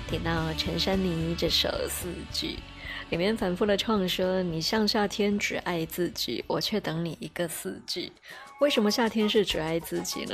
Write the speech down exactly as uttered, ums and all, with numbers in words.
听到陈珊妮这首《四季》，里面反复的唱说：你像夏天只爱自己，我却等你一个四季。为什么夏天是只爱自己呢？